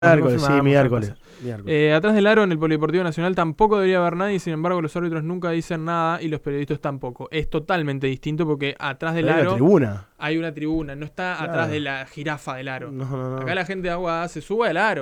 Miércoles, sí, miércoles. Atrás del aro en el Polideportivo Nacional tampoco debería haber nadie, sin embargo los árbitros nunca dicen nada y los periodistas tampoco. Es totalmente distinto porque atrás del aro hay una tribuna, no está atrás de la jirafa del aro. No. Acá la gente de agua se sube al aro.